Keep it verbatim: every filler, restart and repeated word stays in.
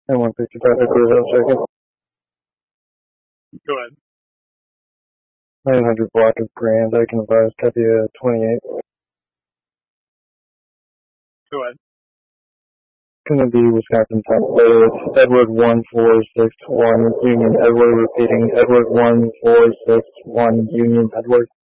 And one fifty-five, zero second. Go ahead. nine hundred block of Grand, I can advise copy uh, twenty-eight. Go ahead. Gonna be Wisconsin Top It's Edward one four six one Union Edward, repeating Edward one four six one Union Edward.